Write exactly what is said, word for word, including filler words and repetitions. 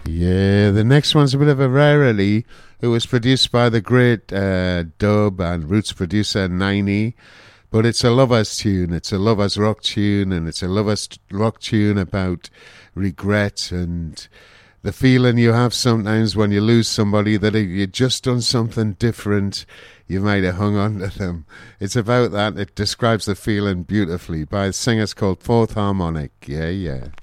Yeah, the next one's a bit of a rarity. It was produced by the great uh, dub and roots producer Niney, but it's a lovers tune. It's a lovers rock tune, and it's a lovers rock tune about regret and the feeling you have sometimes when you lose somebody that if you'd just done something different, you might have hung on to them. It's about that. It describes the feeling beautifully by singers called Fourth Harmonic. Yeah, yeah.